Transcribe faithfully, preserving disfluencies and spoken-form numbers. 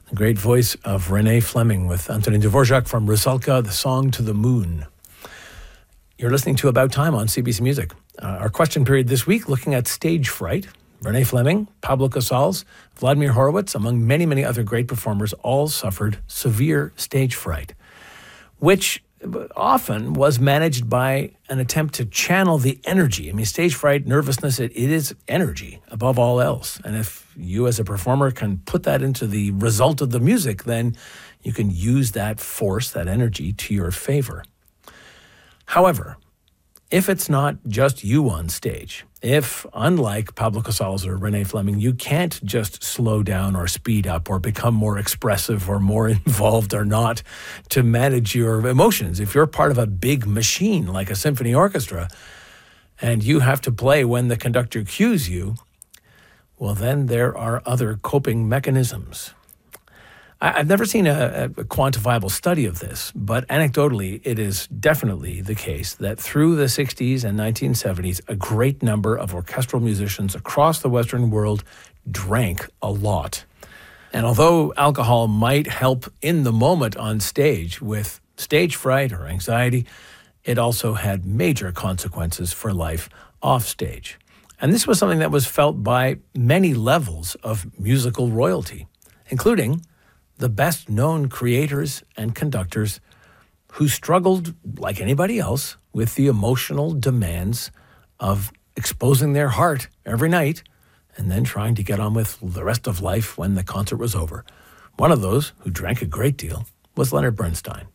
The great voice of Renee Fleming with Antonin Dvorak from Rusalka, the song to the moon. You're listening to About Time on C B C Music. Uh, our question period this week, looking at stage fright. Renee Fleming, Pablo Casals, Vladimir Horowitz, among many, many other great performers, all suffered severe stage fright, which often was managed by an attempt to channel the energy. I mean, stage fright, nervousness, it, it is energy above all else. And if you as a performer can put that into the result of the music, then you can use that force, that energy to your favor. However, if it's not just you on stage, if, unlike Pablo Casals or Renee Fleming, you can't just slow down or speed up or become more expressive or more involved or not to manage your emotions, if you're part of a big machine like a symphony orchestra and you have to play when the conductor cues you, well, then there are other coping mechanisms. I've never seen a, a quantifiable study of this, but anecdotally, it is definitely the case that through the sixties and nineteen seventies, a great number of orchestral musicians across the Western world drank a lot. And although alcohol might help in the moment on stage with stage fright or anxiety, it also had major consequences for life off stage. And this was something that was felt by many levels of musical royalty, including the best-known creators and conductors who struggled, like anybody else, with the emotional demands of exposing their heart every night and then trying to get on with the rest of life when the concert was over. One of those, who drank a great deal, was Leonard Bernstein.